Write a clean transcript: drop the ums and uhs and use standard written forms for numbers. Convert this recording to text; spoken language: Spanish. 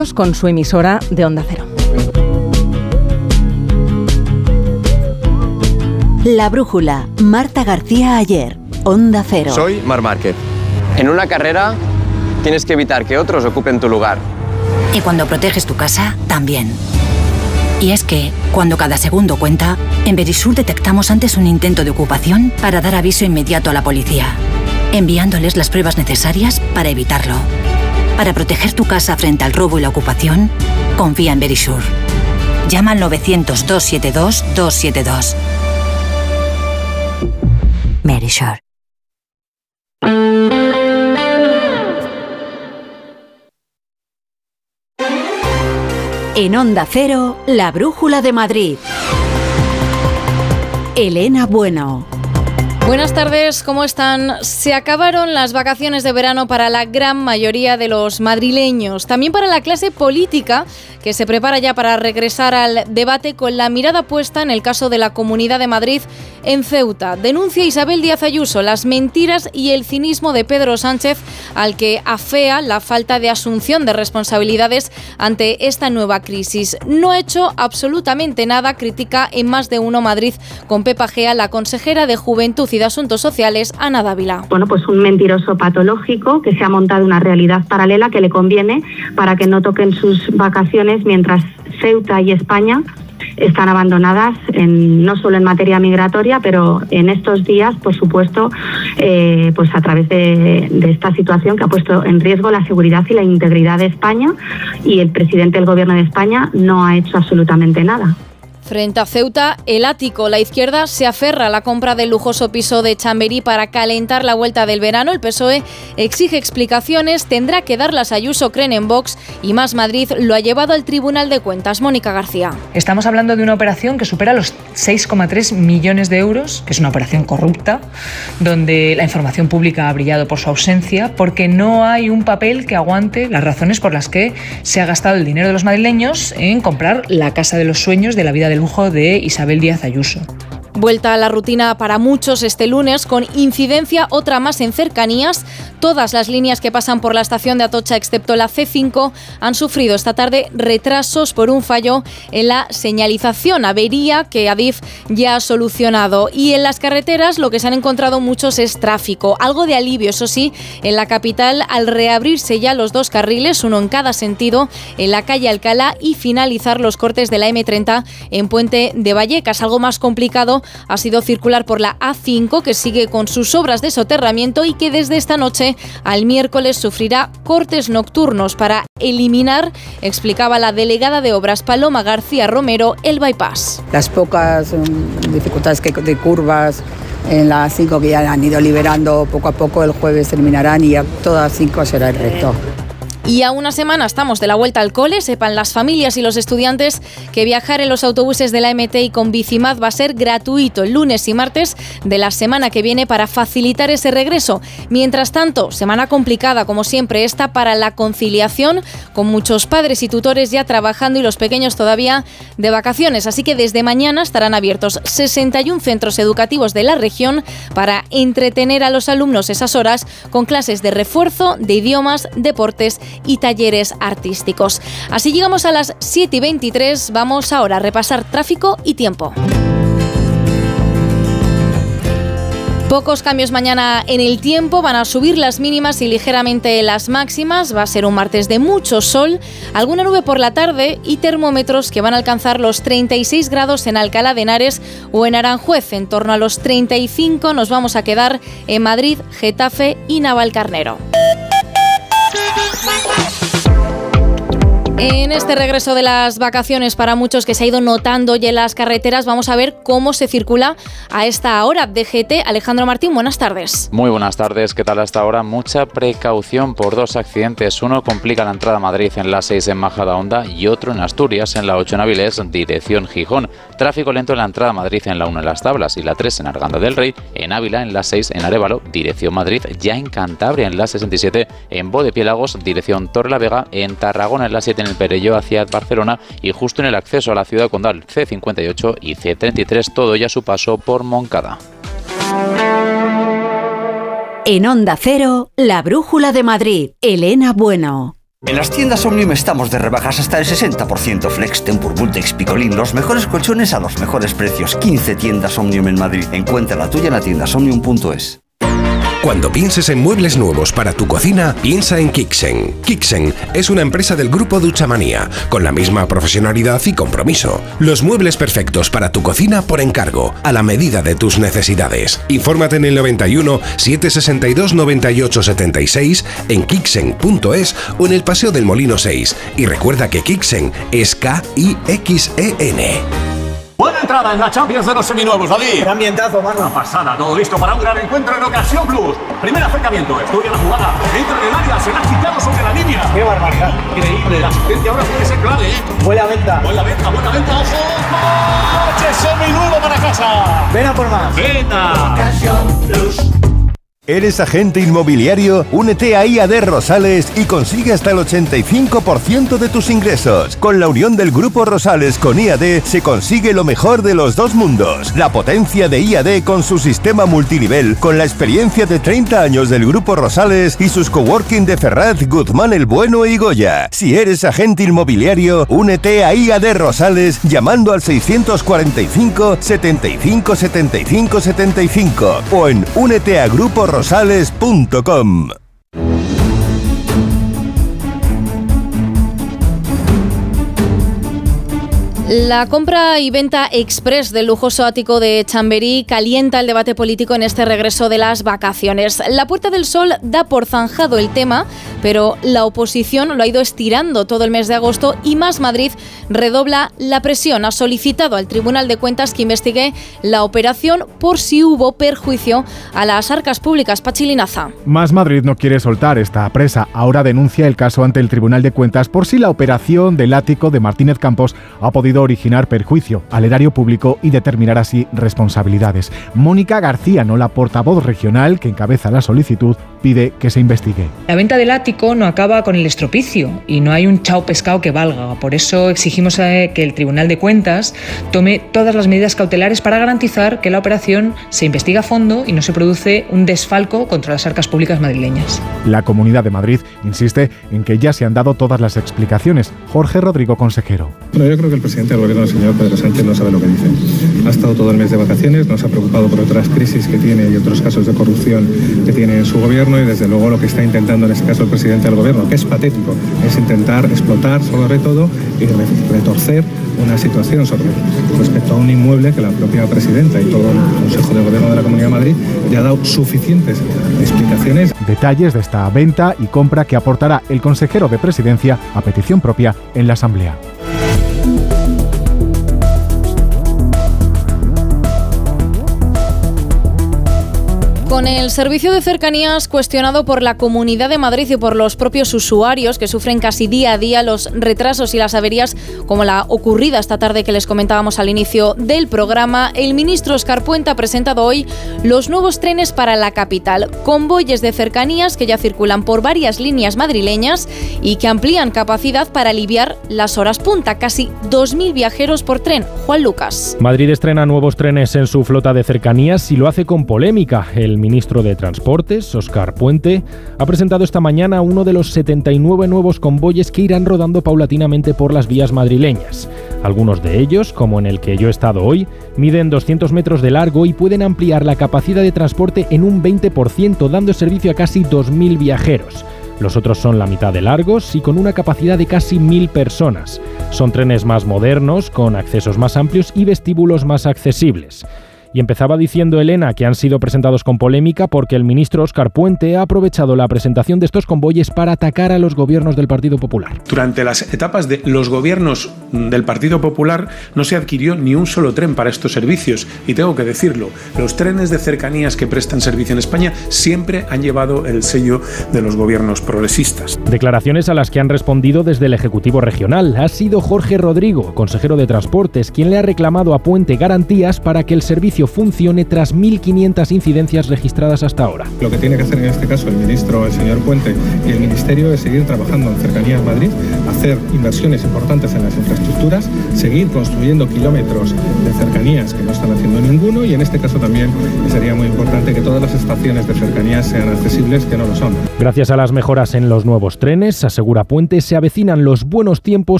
con su emisora de Onda Cero. La Brújula, Marta García Aller, Onda Cero. Soy Marc Márquez. En una carrera tienes que evitar que otros ocupen tu lugar. Y cuando proteges tu casa, también. Y es que, cuando cada segundo cuenta, en Verisur detectamos antes un intento de ocupación para dar aviso inmediato a la policía, enviándoles las pruebas necesarias para evitarlo. Para proteger tu casa frente al robo y la ocupación, confía en Verisur. Llama al 900-272-272. Verisur. En Onda Cero, La Brújula de Madrid. Elena Bueno. Buenas tardes, ¿cómo están? Se acabaron las vacaciones de verano para la gran mayoría de los madrileños, también para la clase política, que se prepara ya para regresar al debate con la mirada puesta en el caso de la Comunidad de Madrid en Ceuta. Denuncia Isabel Díaz Ayuso las mentiras y el cinismo de Pedro Sánchez, al que afea la falta de asunción de responsabilidades ante esta nueva crisis. No ha hecho absolutamente nada, critica en Más de Uno Madrid con Pepa Gea la consejera de Juventud y de Asuntos Sociales, Ana Dávila. Bueno, pues un mentiroso patológico que se ha montado una realidad paralela que le conviene para que no toquen sus vacaciones mientras Ceuta y España están abandonadas no solo en materia migratoria, pero en estos días, por supuesto, pues a través de esta situación que ha puesto en riesgo la seguridad y la integridad de España, y el presidente del Gobierno de España no ha hecho absolutamente nada. Frente a Ceuta, el ático. La izquierda se aferra a la compra del lujoso piso de Chamberí para calentar la vuelta del verano. El PSOE exige explicaciones, tendrá que darlas a Ayuso, creen en Vox, y Más Madrid lo ha llevado al Tribunal de Cuentas. Mónica García. Estamos hablando de una operación que supera los 6,3 millones de euros, que es una operación corrupta, donde la información pública ha brillado por su ausencia, porque no hay un papel que aguante las razones por las que se ha gastado el dinero de los madrileños en comprar la casa de los sueños de la vida del lujo de Isabel Díaz Ayuso. Vuelta a la rutina para muchos este lunes, con incidencia otra más en cercanías. Todas las líneas que pasan por la estación de Atocha, excepto la C5, han sufrido esta tarde retrasos por un fallo en la señalización, avería que Adif ya ha solucionado. Y en las carreteras lo que se han encontrado muchos es tráfico. Algo de alivio, eso sí, en la capital, al reabrirse ya los dos carriles, uno en cada sentido, en la calle Alcalá, y finalizar los cortes de la M30 en Puente de Vallecas. Algo más complicado ha sido circular por la A5, que sigue con sus obras de soterramiento y que desde esta noche al miércoles sufrirá cortes nocturnos para eliminar, explicaba la delegada de obras Paloma García Romero, el bypass. Las pocas dificultades de curvas en la A5 que ya han ido liberando poco a poco, el jueves terminarán y ya toda A5 será el recto. Y a una semana estamos de la vuelta al cole. Sepan las familias y los estudiantes que viajar en los autobuses de la MT y con Bicimad va a ser gratuito el lunes y martes de la semana que viene para facilitar ese regreso. Mientras tanto, semana complicada como siempre esta para la conciliación, con muchos padres y tutores ya trabajando y los pequeños todavía de vacaciones. Así que desde mañana estarán abiertos 61 centros educativos de la región para entretener a los alumnos esas horas con clases de refuerzo, de idiomas, deportes y talleres artísticos. Así llegamos a las 7:23. Vamos ahora a repasar tráfico y tiempo. Pocos cambios mañana en el tiempo, van a subir las mínimas y ligeramente las máximas. Va a ser un martes de mucho sol, alguna nube por la tarde y termómetros que van a alcanzar los 36 grados en Alcalá de Henares o en Aranjuez. En torno a los 35 nos vamos a quedar en Madrid, Getafe y Navalcarnero. En este regreso de las vacaciones para muchos que se ha ido notando ya en las carreteras, vamos a ver cómo se circula a esta hora. DGT, Alejandro Martín, buenas tardes. Muy buenas tardes, ¿qué tal hasta ahora? Mucha precaución por dos accidentes. Uno complica la entrada a Madrid en la 6 en Majadahonda y otro en Asturias en la 8 en Avilés, dirección Gijón. Tráfico lento en la entrada a Madrid en la 1 en Las Tablas y la 3 en Arganda del Rey, en Ávila en la 6 en Arévalo, dirección Madrid, ya en Cantabria en la 67, en Bodepiélagos, dirección Torrelavega, en Tarragona en la 7 en el Perelló hacia Barcelona y justo en el acceso a la ciudad condal C58 y C33, todo ya su paso por Moncada. En Onda Cero, La Brújula de Madrid, Elena Bueno. En las tiendas Omnium estamos de rebajas hasta el 60%. Flex, Tempur, Bultex, Picolín, los mejores colchones a los mejores precios. 15 tiendas Omnium en Madrid. Encuentra la tuya en la tienda omnium.es. Cuando pienses en muebles nuevos para tu cocina, piensa en Kixen. Kixen es una empresa del grupo Duchamanía, con la misma profesionalidad y compromiso. Los muebles perfectos para tu cocina por encargo, a la medida de tus necesidades. Infórmate en el 91 762 98 76, en Kixen.es o en el Paseo del Molino 6. Y recuerda que Kixen es K-I-X-E-N. Buena entrada en la Champions de los seminuevos, David. ¡Qué ambientazo, mano! Una pasada, todo listo para un gran encuentro en Ocasión Plus. Primer acercamiento, estudia la jugada, entra en el área, se la ha quitado sobre la línea. ¡Qué barbaridad! Increíble, la asistencia ahora puede ser clave, ¿eh? Buena venta, ojo. ¡Coche seminuevo para casa! Ven a por más. ¡Venga! Ocasión Plus. ¿Eres agente inmobiliario? Únete a IAD Rosales y consigue hasta el 85% de tus ingresos. Con la unión del Grupo Rosales con IAD se consigue lo mejor de los dos mundos. La potencia de IAD con su sistema multinivel, con la experiencia de 30 años del Grupo Rosales y sus coworking de Ferraz, Guzmán el Bueno y Goya. Si eres agente inmobiliario, únete a IAD Rosales llamando al 645 75 75 75 o en úneteagruporosales.com. La compra y venta express del lujoso ático de Chamberí calienta el debate político en este regreso de las vacaciones. La Puerta del Sol da por zanjado el tema, pero la oposición lo ha ido estirando todo el mes de agosto y Más Madrid redobla la presión. Ha solicitado al Tribunal de Cuentas que investigue la operación por si hubo perjuicio a las arcas públicas. Pachi Linaza. Más Madrid no quiere soltar esta presa. Ahora denuncia el caso ante el Tribunal de Cuentas por si la operación del ático de Martínez Campos ha podido originar perjuicio al erario público y determinar así responsabilidades. Mónica García, la portavoz regional que encabeza la solicitud, pide que se investigue. La venta del ático no acaba con el estropicio y no hay un chao pescado que valga. Por eso exigimos que el Tribunal de Cuentas tome todas las medidas cautelares para garantizar que la operación se investiga a fondo y no se produce un desfalco contra las arcas públicas madrileñas. La Comunidad de Madrid insiste en que ya se han dado todas las explicaciones. Jorge Rodrigo, consejero. Bueno, yo creo que el presidente del Gobierno, el señor Pedro Sánchez, no sabe lo que dice. Ha estado todo el mes de vacaciones, no se ha preocupado por otras crisis que tiene y otros casos de corrupción que tiene en su gobierno y desde luego lo que está intentando en este caso el presidente del Gobierno, que es patético, es intentar explotar sobre todo y retorcer una situación sobre respecto a un inmueble que la propia presidenta y todo el Consejo de Gobierno de la Comunidad de Madrid ya ha dado suficientes explicaciones. Detalles de esta venta y compra que aportará el consejero de Presidencia a petición propia en la Asamblea. Con el servicio de cercanías cuestionado por la Comunidad de Madrid y por los propios usuarios que sufren casi día a día los retrasos y las averías como la ocurrida esta tarde que les comentábamos al inicio del programa, el ministro Óscar Puente ha presentado hoy los nuevos trenes para la capital, convoyes de cercanías que ya circulan por varias líneas madrileñas y que amplían capacidad para aliviar las horas punta, casi 2.000 viajeros por tren. Juan Lucas. Madrid estrena nuevos trenes en su flota de cercanías y lo hace con polémica. El ministro de Transportes, Óscar Puente, ha presentado esta mañana uno de los 79 nuevos convoyes que irán rodando paulatinamente por las vías madrileñas. Algunos de ellos, como en el que yo he estado hoy, miden 200 metros de largo y pueden ampliar la capacidad de transporte en un 20%, dando servicio a casi 2.000 viajeros. Los otros son la mitad de largos y con una capacidad de casi 1.000 personas. Son trenes más modernos, con accesos más amplios y vestíbulos más accesibles. Y empezaba diciendo Elena que han sido presentados con polémica porque el ministro Óscar Puente ha aprovechado la presentación de estos convoyes para atacar a los gobiernos del Partido Popular. Durante las etapas de los gobiernos del Partido Popular no se adquirió ni un solo tren para estos servicios. Y tengo que decirlo, los trenes de cercanías que prestan servicio en España siempre han llevado el sello de los gobiernos progresistas. Declaraciones a las que han respondido desde el Ejecutivo Regional. Ha sido Jorge Rodrigo, consejero de Transportes, quien le ha reclamado a Puente garantías para que el servicio servicio funcione tras 1.500 incidencias registradas hasta ahora. Lo que tiene que hacer en este caso el ministro, el señor Puente, y el Ministerio es seguir trabajando en Cercanías Madrid, hacer inversiones importantes en las infraestructuras, seguir construyendo kilómetros de cercanías que no están haciendo ninguno, y en este caso también sería muy importante que todas las estaciones de cercanías sean accesibles, que no lo son. Gracias a las mejoras en los nuevos trenes, asegura Puente, se avecinan los buenos tiempos